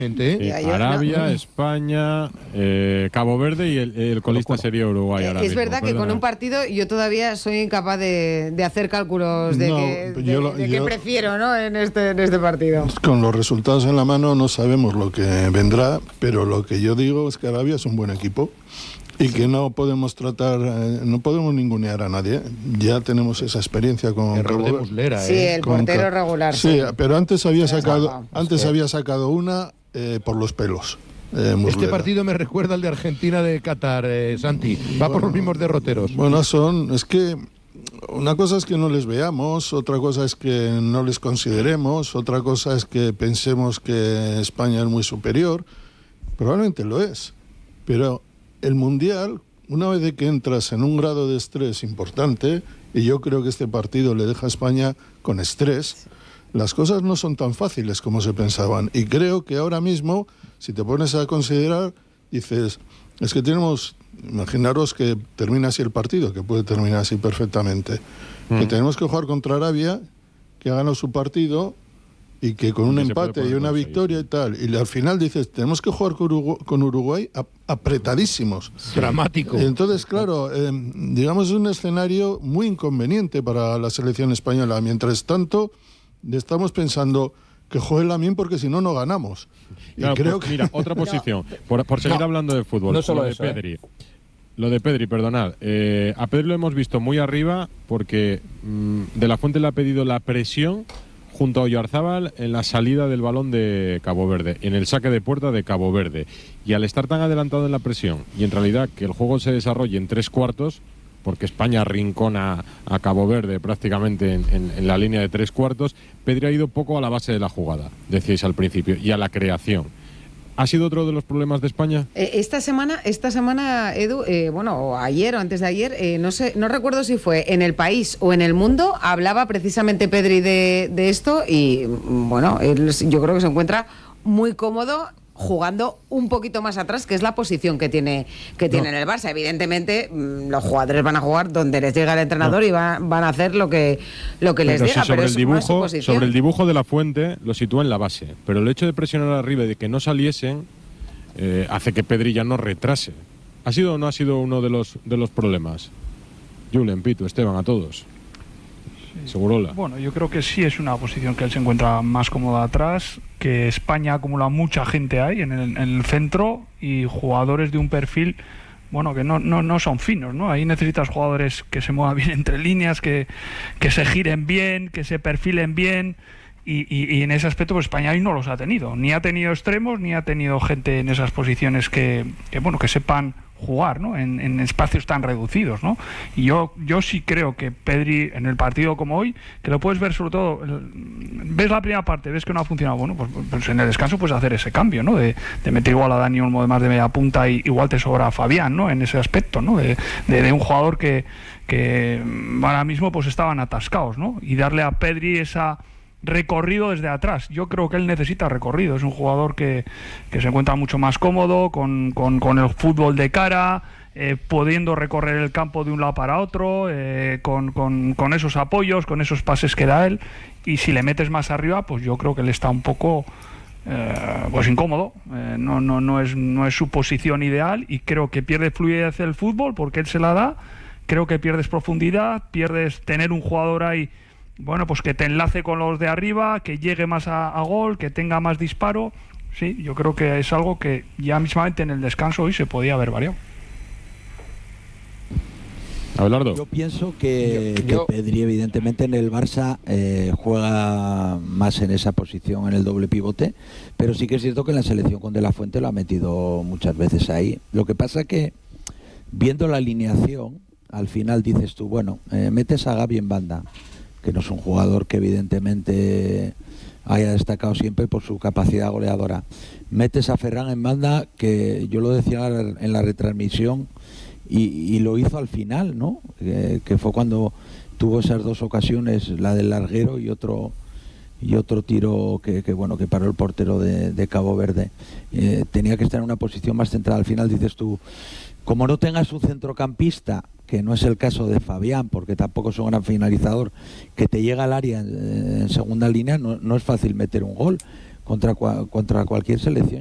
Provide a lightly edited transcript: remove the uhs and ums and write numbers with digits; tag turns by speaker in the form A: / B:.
A: Arabia, España, Cabo Verde y el colista sería Uruguay. Ahora
B: es
A: mismo,
B: verdad que con un partido yo todavía soy incapaz de hacer cálculos de qué prefiero, ¿no? en este partido.
C: Con los resultados en la mano no sabemos lo que vendrá, pero lo que yo digo es que Arabia es un buen equipo y que no podemos no podemos ningunear a nadie. Ya tenemos esa experiencia con Cabo Verde.
D: Muslera,
B: sí, el portero regular.
C: Sí, pero antes había sacado una por los pelos.
D: Este partido me recuerda al de Argentina de Qatar, Santi. Va por los mismos derroteros.
C: Bueno, es que una cosa es que no les veamos, otra cosa es que no les consideremos, otra cosa es que pensemos que España es muy superior. Probablemente lo es, pero el Mundial, una vez de que entras en un grado de estrés importante, y yo creo que este partido le deja a España con estrés, las cosas no son tan fáciles como se pensaban. Y creo que ahora mismo, si te pones a considerar, dices, es que imaginaros que termina así el partido, que puede terminar así perfectamente, que tenemos que jugar contra Arabia, que ha ganado su partido, y que con un empate y una victoria y tal, y al final dices, tenemos que jugar con Uruguay apretadísimos.
D: Dramático.
C: Y entonces, claro, digamos, es un escenario muy inconveniente para la selección española. Mientras tanto, estamos pensando que juegue Lamine porque si no, no ganamos.
A: Claro,
C: y creo
A: pues, mira, otra posición, por seguir hablando de fútbol,
E: no solo
A: lo de
E: eso,
A: Pedri. Lo de Pedri, perdonad. A Pedri lo hemos visto muy arriba porque De la Fuente le ha pedido la presión junto a Oyarzábal en la salida del balón de Cabo Verde, en el saque de puerta de Cabo Verde. Y al estar tan adelantado en la presión, y en realidad que el juego se desarrolle en 3/4, porque España rincona a Cabo Verde prácticamente en la línea de 3/4, Pedri ha ido poco a la base de la jugada, decíais al principio, y a la creación. ¿Ha sido otro de los problemas de España?
B: Esta semana, Edu, o ayer o antes de ayer, no recuerdo si fue en El País o en El Mundo, hablaba precisamente Pedri de esto y, bueno, yo creo que se encuentra muy cómodo jugando un poquito más atrás, que es la posición que tiene en el Barça. Evidentemente, los jugadores van a jugar donde les llega el entrenador y van a hacer lo que les diga, pero es más su posición.
A: Sobre el dibujo de La Fuente lo sitúa en la base, pero el hecho de presionar arriba y de que no saliesen hace que Pedri ya no retrase. ¿Ha sido o no ha sido uno de los problemas? Julen, Pitu, Esteban, a todos. Segurola.
F: Bueno, yo creo que sí es una posición que él se encuentra más cómodo atrás, que España acumula mucha gente ahí en el centro y jugadores de un perfil, bueno, que no son finos, ¿no? Ahí necesitas jugadores que se muevan bien entre líneas, que se giren bien, que se perfilen bien. Y en ese aspecto pues España ahí no los ha tenido, ni ha tenido extremos ni ha tenido gente en esas posiciones que sepan jugar, ¿no? en espacios tan reducidos, ¿no? Y yo sí creo que Pedri en el partido como hoy, que lo puedes ver sobre todo, ves la primera parte, ves que no ha funcionado, bueno, pues en el descanso puedes hacer ese cambio, ¿no? De meter igual a Dani Olmo de más de media punta y igual te sobra a Fabián, ¿no? En ese aspecto, ¿no? De un jugador que ahora mismo pues estaban atascados, ¿no? Y darle a Pedri esa recorrido desde atrás. Yo creo que él necesita recorrido. Es un jugador que se encuentra mucho más cómodo con el fútbol de cara, pudiendo recorrer el campo de un lado para otro, con esos apoyos, con esos pases que da él. Y si le metes más arriba, pues yo creo que él está un poco pues incómodo. No es su posición ideal y creo que pierde fluidez el fútbol porque él se la da. Creo que pierdes profundidad, pierdes tener un jugador ahí, bueno, pues que te enlace con los de arriba, que llegue más a gol, que tenga más disparo. Sí, yo creo que es algo que ya mismamente en el descanso hoy se podía haber variado.
A: Abelardo.
G: Yo pienso que Pedri evidentemente en el Barça juega más en esa posición, en el doble pivote, pero sí que es cierto que en la selección con De la Fuente lo ha metido muchas veces ahí. Lo que pasa que viendo la alineación, al final dices tú, bueno, metes a Gavi en banda, que no es un jugador que evidentemente haya destacado siempre por su capacidad goleadora. Metes a Ferran en banda, que yo lo decía en la retransmisión, y lo hizo al final, ¿no? Que fue cuando tuvo esas dos ocasiones, la del larguero y otro tiro que paró el portero de Cabo Verde. Tenía que estar en una posición más centrada. Al final dices tú, como no tengas un centrocampista, que no es el caso de Fabián, porque tampoco es un gran finalizador, que te llega al área en segunda línea, no es fácil meter un gol. contra cualquier selección.